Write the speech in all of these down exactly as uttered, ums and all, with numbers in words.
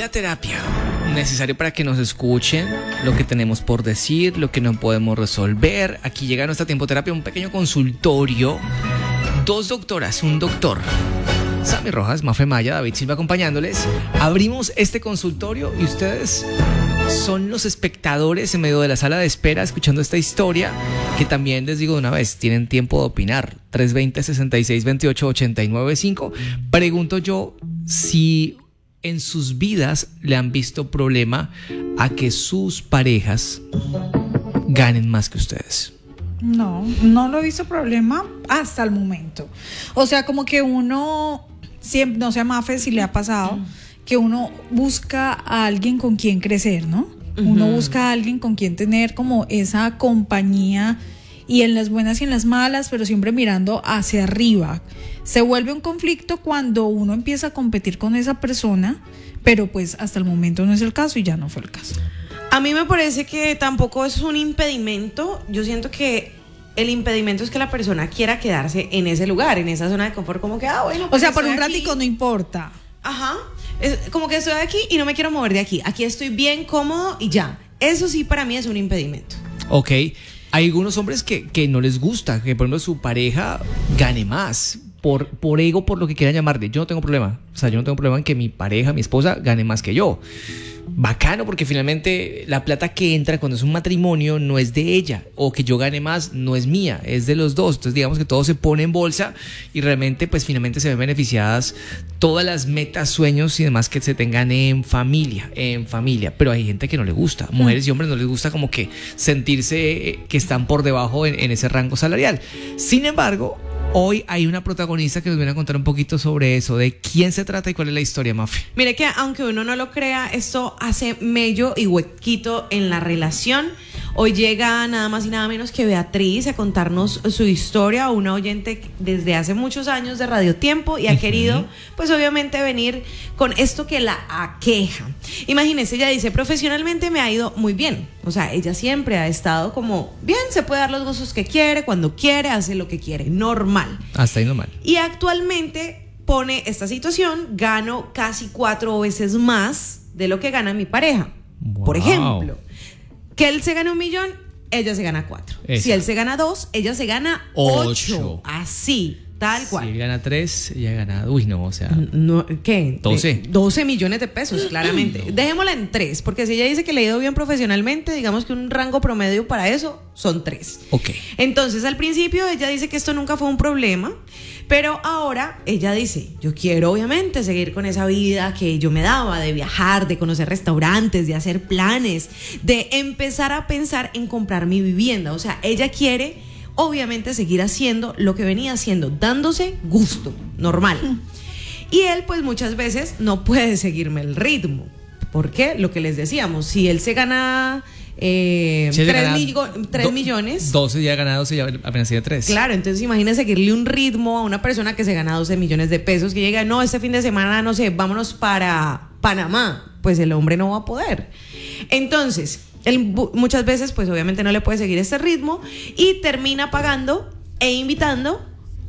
la terapia. Necesario para que nos escuchen lo que tenemos por decir, lo que no podemos resolver. Aquí llega nuestra Tiempo Terapia, un pequeño consultorio. Dos doctoras, un doctor. Sammy Rojas, Mafe Maya, David Silva acompañándoles. Abrimos este consultorio y ustedes son los espectadores en medio de la sala de espera escuchando esta historia, que también les digo de una vez, tienen tiempo de opinar. tres dos cero, sesenta y seis, veintiocho, ochenta y nueve, cinco. Pregunto yo si en sus vidas le han visto problema a que sus parejas ganen más que ustedes. No, no lo he visto problema hasta el momento. O sea, como que uno siempre, no sé a Mafe si le ha pasado, que uno busca a alguien con quien crecer, ¿no? Uh-huh. Uno busca a alguien con quien tener como esa compañía, y en las buenas y en las malas, pero siempre mirando hacia arriba. Se vuelve un conflicto cuando uno empieza a competir con esa persona, pero pues hasta el momento no es el caso y ya no fue el caso. A mí me parece que tampoco es un impedimento. Yo siento que el impedimento es que la persona quiera quedarse en ese lugar, en esa zona de confort, como que, ah, bueno, pues o sea, por un aquí. ratico no importa. Ajá, es como que estoy aquí y no me quiero mover de aquí. Aquí estoy bien, cómodo y ya. Eso sí para mí es un impedimento. Ok, hay algunos hombres que, que no les gusta que, por ejemplo, su pareja gane más. Por, por ego, por lo que quieran llamarle. Yo no tengo problema. O sea, yo no tengo problema en que mi pareja, mi esposa, gane más que yo. Bacano, porque finalmente la plata que entra cuando es un matrimonio no es de ella, o que yo gane más no es mía, es de los dos. Entonces digamos que todo se pone en bolsa y realmente pues finalmente se ven beneficiadas todas las metas, sueños y demás que se tengan en familia, en familia. Pero hay gente que no le gusta, mujeres y hombres no les gusta como que sentirse que están por debajo en, en ese rango salarial. Sin embargo, hoy hay una protagonista que nos viene a contar un poquito sobre eso, de quién se trata y cuál es la historia, Mafe. Mire que aunque uno no lo crea, esto hace mello y huequito en la relación. Hoy llega nada más y nada menos que Beatriz a contarnos su historia, una oyente desde hace muchos años de Radio Tiempo y ha uh-huh. querido, pues obviamente venir con esto que la aqueja. Imagínense, ella dice, profesionalmente me ha ido muy bien. O sea, ella siempre ha estado como, bien, se puede dar los gozos que quiere, cuando quiere, hace lo que quiere, normal. Hasta ahí normal. Y actualmente pone esta situación, gano casi cuatro veces más de lo que gana mi pareja. Wow. Por ejemplo, que él se gana un millón, ella se gana cuatro. Esa. Si él se gana dos, ella se gana ocho. ocho. Así, tal cual. Si él gana tres, ella gana, uy, no, o sea. No, ¿qué? doce. doce millones de pesos, claramente. No. Dejémosla en tres, porque si ella dice que le ha ido bien profesionalmente, digamos que un rango promedio para eso son tres. Ok. Entonces, al principio ella dice que esto nunca fue un problema, pero ahora ella dice, yo quiero obviamente seguir con esa vida que yo me daba, de viajar, de conocer restaurantes, de hacer planes, de empezar a pensar en comprar mi vivienda. O sea, ella quiere obviamente seguir haciendo lo que venía haciendo, dándose gusto, normal. Y él pues muchas veces no puede seguirme el ritmo. ¿Por qué? Lo que les decíamos, si él se gana eh, si tres, millo- tres do, millones doce ya ha ganado, doce ya apenas tiene tres. Claro, entonces imagínense seguirle un ritmo a una persona que se gana doce millones de pesos, que llega, no, este fin de semana, no sé, vámonos para Panamá. Pues el hombre no va a poder. Entonces él muchas veces pues obviamente no le puede seguir este ritmo y termina pagando e invitando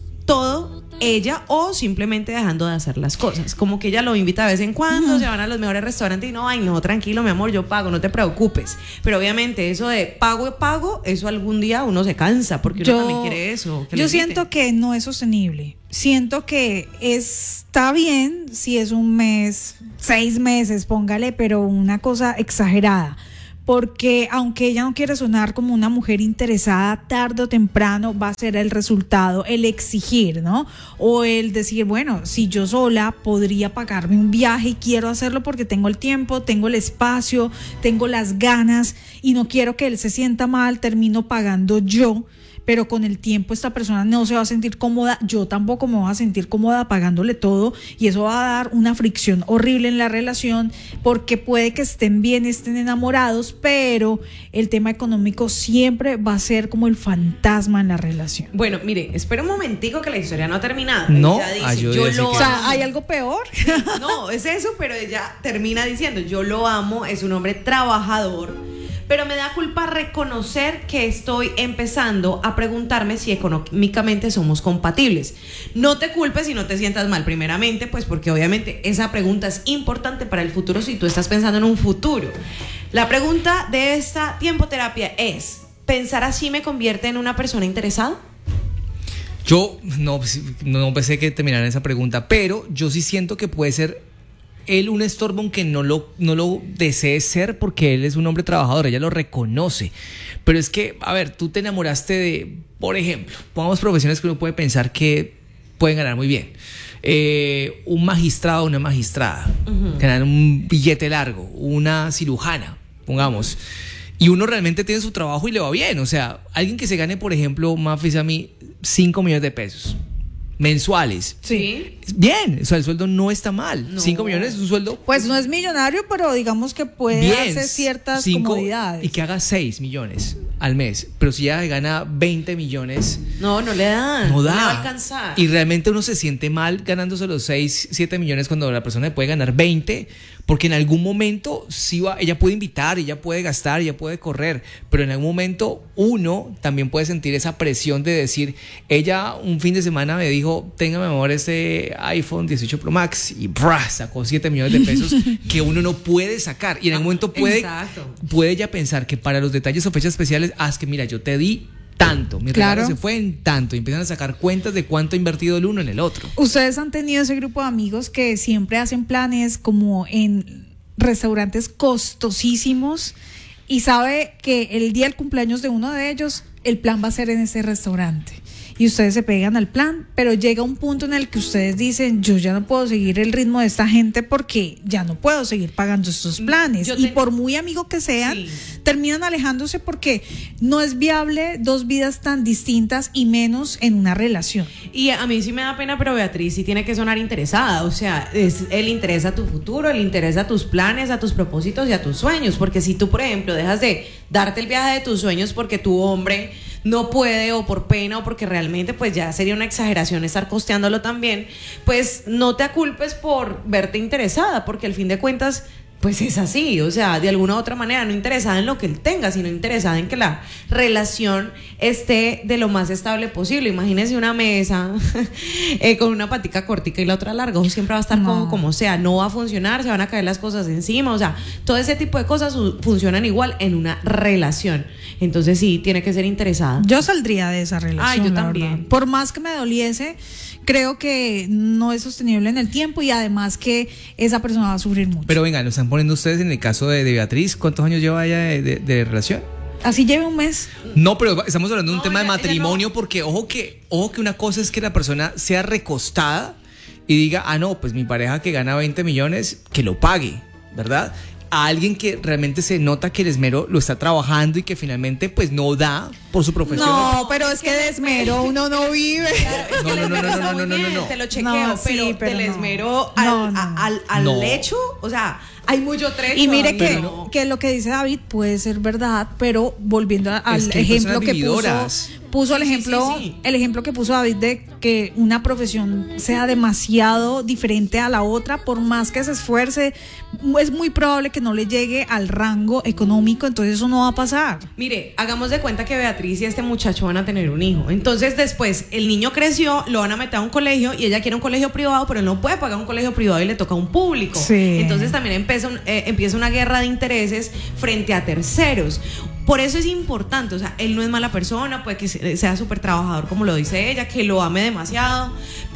todo ella, o simplemente dejando de hacer las cosas, como que ella lo invita de vez en cuando, uh-huh. se van a los mejores restaurantes y no, ay no, tranquilo mi amor, yo pago, no te preocupes. Pero obviamente eso de pago y pago, eso algún día uno se cansa, porque uno yo, también quiere eso. Yo siento que no es sostenible. Siento que está bien si es un mes, seis meses, póngale, pero una cosa exagerada. Porque aunque ella no quiere sonar como una mujer interesada, tarde o temprano va a ser el resultado, el exigir, ¿no? O el decir, bueno, si yo sola podría pagarme un viaje y quiero hacerlo porque tengo el tiempo, tengo el espacio, tengo las ganas y no quiero que él se sienta mal, termino pagando yo. Pero con el tiempo esta persona no se va a sentir cómoda, yo tampoco me voy a sentir cómoda pagándole todo, y eso va a dar una fricción horrible en la relación, porque puede que estén bien, estén enamorados, pero el tema económico siempre va a ser como el fantasma en la relación. Bueno, mire, espera un momentico que la historia no ha terminado. No, ella dice, yo yo lo o sea, ¿hay algo peor? No, es eso, pero ella termina diciendo, yo lo amo, es un hombre trabajador, pero me da culpa reconocer que estoy empezando a preguntarme si económicamente somos compatibles. No te culpes y no te sientas mal, primeramente, pues porque obviamente esa pregunta es importante para el futuro si tú estás pensando en un futuro. La pregunta de esta tiempo terapia es: ¿pensar así me convierte en una persona interesada? Yo no, no pensé que terminara esa pregunta, pero yo sí siento que puede ser él un estorbo, aunque no lo, no lo desee ser, porque él es un hombre trabajador, ella lo reconoce. Pero es que, a ver, tú te enamoraste de, por ejemplo, pongamos profesiones que uno puede pensar que pueden ganar muy bien. Eh, un magistrado o una magistrada, uh-huh. ganan un billete largo, una cirujana, pongamos. Y uno realmente tiene su trabajo y le va bien. O sea, alguien que se gane, por ejemplo, Mafis, a mí, cinco millones de pesos mensuales. Sí. Bien, o sea, el sueldo no está mal. No. cinco millones es un sueldo. Pues no es millonario, pero digamos que puede bien, hacer ciertas cinco, comodidades. Y que haga seis millones al mes. Pero si ella gana veinte millones. No, no le dan. No da. No le va a alcanzar. Y realmente uno se siente mal ganándose los seis, siete millones cuando la persona puede ganar veinte. Porque en algún momento sí va, ella puede invitar, ella puede gastar, ella puede correr, pero en algún momento uno también puede sentir esa presión de decir, ella un fin de semana me dijo, tenga mi amor este iPhone dieciocho Pro Max, y ¡brah! Sacó siete millones de pesos que uno no puede sacar. Y en algún momento puede, Exacto. puede ella pensar que para los detalles o fechas especiales, ah, es que mira, yo te di tanto, mi Claro. regalo se fue en tanto, y empiezan a sacar cuentas de cuánto ha invertido el uno en el otro. Ustedes han tenido ese grupo de amigos que siempre hacen planes como en restaurantes costosísimos y sabe que el día del cumpleaños de uno de ellos, el plan va a ser en ese restaurante. Y ustedes se pegan al plan, pero llega un punto en el que ustedes dicen, yo ya no puedo seguir el ritmo de esta gente porque ya no puedo seguir pagando estos planes. Yo y te... por muy amigos que sean, sí. terminan alejándose porque no es viable dos vidas tan distintas y menos en una relación. Y a mí sí me da pena, pero Beatriz sí tiene que sonar interesada. O sea, es, él interesa a tu futuro, él interesa a tus planes, a tus propósitos y a tus sueños. Porque si tú, por ejemplo, dejas de darte el viaje de tus sueños porque tu hombre no puede, o por pena, o porque realmente pues ya sería una exageración estar costeándolo también, pues no te aculpes por verte interesada, porque al fin de cuentas pues es así, o sea, de alguna u otra manera, no interesada en lo que él tenga, sino interesada en que la relación esté de lo más estable posible. Imagínense una mesa eh, con una patica cortica y la otra larga, o siempre va a estar No. como, como sea, no va a funcionar, se van a caer las cosas encima, o sea, todo ese tipo de cosas funcionan igual en una relación. Entonces sí, tiene que ser interesada. Yo saldría de esa relación. Ay, yo la también. verdad. Por más que me doliese, creo que no es sostenible en el tiempo y además que esa persona va a sufrir mucho. Pero venga, lo están poniendo ustedes en el caso de, de Beatriz. ¿Cuántos años lleva ella de, de, de relación? Así lleve un mes. No, pero estamos hablando de un No, tema ella- de ella matrimonio, no. porque ojo que, ojo que una cosa es que la persona sea recostada y diga, ah, no, pues mi pareja que gana veinte millones, que lo pague, ¿verdad? A alguien que realmente se nota que el esmero lo está trabajando y que finalmente pues no da por su profesión. No, pero es que de esmero uno no vive. No, no, no, no, no, no, no, no, no. Te lo chequeo, No, sí, pero, pero del no. esmero al, No, no. a- al, al No. hecho, o sea, hay mucho trecho. Y mire que, amigo. No. que lo que dice David puede ser verdad, pero volviendo a- al Es que hay ejemplo personas que vividoras. puso, puso el Sí, sí, ejemplo, sí, sí. el ejemplo que puso David de que una profesión sea demasiado diferente a la otra, por más que se esfuerce, es muy probable que no le llegue al rango económico, entonces eso no va a pasar. Mire, hagamos de cuenta que Beatriz y este muchacho van a tener un hijo. Entonces después el niño creció, lo van a meter a un colegio y ella quiere un colegio privado, pero él no puede pagar un colegio privado y le toca a un público. Sí. Entonces también empieza, un- eh, empieza una guerra de intereses frente a terceros. Por eso es importante, o sea, él no es mala persona, puede que se- sea súper trabajador como lo dice ella, que lo ame demasiado,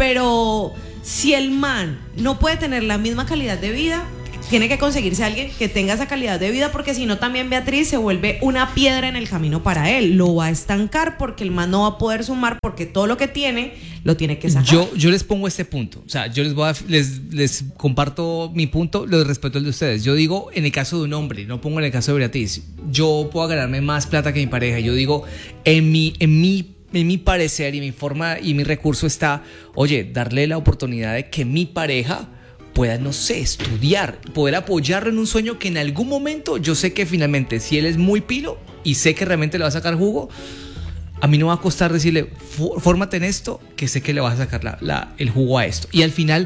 pero si el man no puede tener la misma calidad de vida, tiene que conseguirse a alguien que tenga esa calidad de vida, porque si no también Beatriz se vuelve una piedra en el camino para él, lo va a estancar porque el man no va a poder sumar porque todo lo que tiene lo tiene que sacar. Yo, yo les pongo este punto, o sea, yo les voy a, les, les comparto mi punto, les respeto el de ustedes. Yo digo, en el caso de un hombre, no pongo en el caso de Beatriz, yo puedo ganarme más plata que mi pareja. Yo digo, en mi, en mi, en mi parecer y mi forma y mi recurso está, oye, darle la oportunidad de que mi pareja pueda, no sé, estudiar, poder apoyarlo en un sueño que en algún momento yo sé que finalmente, si él es muy pilo y sé que realmente le va a sacar jugo, a mí no va a costar decirle, fórmate en esto, que sé que le vas a sacar la, la, el jugo a esto. Y al final,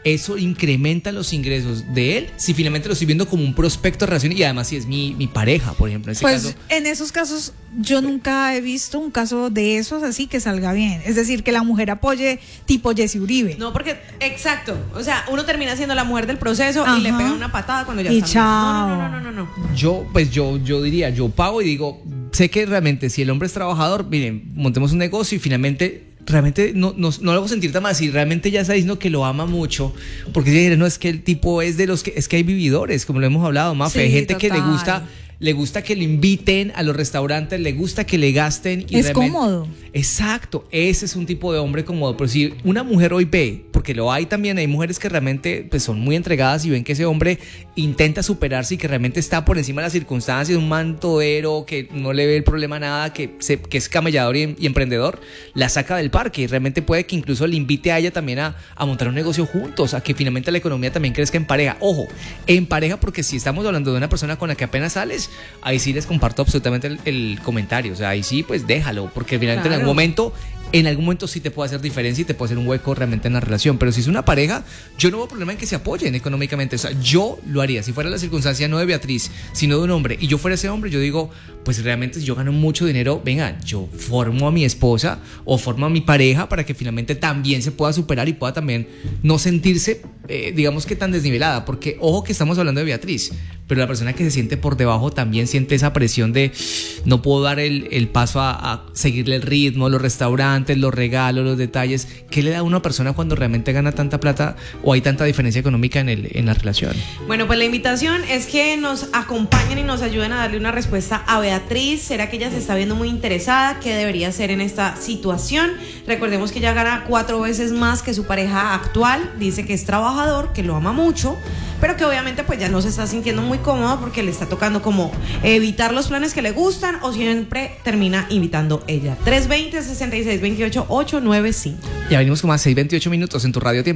eso incrementa los ingresos de él si finalmente lo estoy viendo como un prospecto de relación y además si es mi, mi pareja, por ejemplo. En ese Pues caso, en esos casos yo nunca he visto un caso de esos así que salga bien. Es decir, que la mujer apoye tipo Jessy Uribe. No, porque, exacto. O sea, uno termina siendo la mujer del proceso Ajá. y le pega una patada cuando ya Y está. chao. No, no, no, no, no, no. yo, pues yo, yo diría, yo pago y digo, sé que realmente si el hombre es trabajador, miren, montemos un negocio y finalmente realmente no, no, no lo hago sentir tan mal. Si realmente ya está diciendo que lo ama mucho, porque si no es que el tipo es de los que, es que hay vividores, como lo hemos hablado, Mafe, Sí, hay gente que le total. gusta, le gusta que le inviten a los restaurantes, le gusta que le gasten. Y Es realmente- cómodo. Exacto, ese es un tipo de hombre cómodo. Pero si una mujer hoy ve, porque lo hay también, hay mujeres que realmente pues, son muy entregadas y ven que ese hombre intenta superarse y que realmente está por encima de las circunstancias, un man todero que no le ve el problema a nada, que, se, que es camellador y, y emprendedor, la saca del parque y realmente puede que incluso le invite a ella también a, a montar un negocio juntos, a que finalmente la economía también crezca en pareja. Ojo, en pareja, porque si estamos hablando de una persona con la que apenas sales, ahí sí les comparto absolutamente el, el comentario. O sea, ahí sí, pues déjalo, porque finalmente Claro. en algún momento, en algún momento sí te puede hacer diferencia y te puede hacer un hueco realmente en la relación. Pero si es una pareja, yo no veo problema en que se apoyen económicamente. O sea, yo lo haría. Si fuera la circunstancia no de Beatriz, sino de un hombre, y yo fuera ese hombre, yo digo, pues realmente si yo gano mucho dinero, venga, yo formo a mi esposa o formo a mi pareja para que finalmente también se pueda superar y pueda también no sentirse, eh, digamos que tan desnivelada. Porque ojo que estamos hablando de Beatriz, pero la persona que se siente por debajo también siente esa presión de no puedo dar el, el paso a, a seguirle el ritmo, los restaurantes, los regalos, los detalles. ¿Qué le da a una persona cuando realmente gana tanta plata o hay tanta diferencia económica en, el, en la relación? Bueno, pues la invitación es que nos acompañen y nos ayuden a darle una respuesta a Beatriz. ¿Será que ella se está viendo muy interesada? ¿Qué debería hacer en esta situación? Recordemos que ella gana cuatro veces más que su pareja actual. Dice que es trabajador, que lo ama mucho, pero que obviamente pues ya no se está sintiendo muy cómodo porque le está tocando como evitar los planes que le gustan o siempre termina invitando ella. tres veinte, sesenta y seis veintiocho, ochocientos noventa y cinco. Ya venimos con más seis veintiocho minutos en tu radio tiempo.